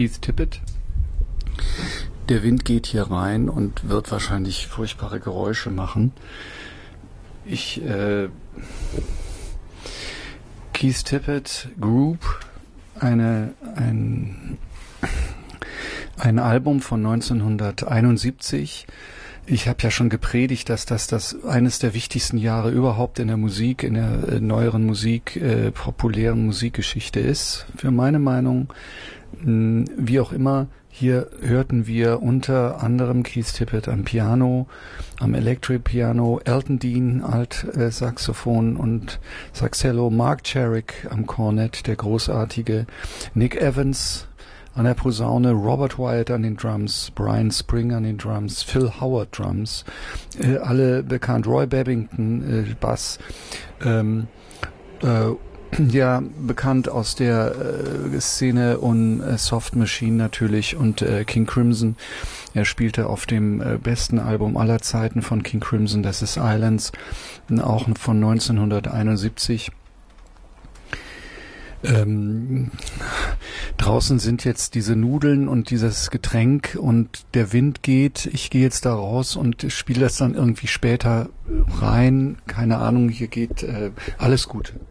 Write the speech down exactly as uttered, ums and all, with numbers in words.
Keith Tippett. Der Wind geht hier rein und wird wahrscheinlich furchtbare Geräusche machen. Ich, äh, Keith Tippett Group, eine, ein, ein Album von neunzehnhunderteinundsiebzig. Ich habe ja schon gepredigt, dass das das eines der wichtigsten Jahre überhaupt in der Musik, in der äh, neueren Musik, äh, populären Musikgeschichte ist. Für meine Meinung, mh, wie auch immer, hier hörten wir unter anderem Keith Tippett am Piano, am Electric Piano, Elton Dean Alt-Saxophon und Saxello, Mark Cherrick am Kornett, der großartige, Nick Evans an der Posaune, Robert Wyatt an den Drums, Brian Spring an den Drums, Phil Howard Drums, äh, alle bekannt, Roy Babington äh, Bass, ähm, äh, ja, bekannt aus der äh, Szene und äh, Soft Machine natürlich und äh, King Crimson. Er spielte auf dem äh, besten Album aller Zeiten von King Crimson, das ist Islands, auch von neunzehnhunderteinundsiebzig. Ähm, draußen sind jetzt diese Nudeln und dieses Getränk und der Wind geht. Ich gehe jetzt da raus und spiele das dann irgendwie später rein. Keine Ahnung, hier geht äh, alles gut.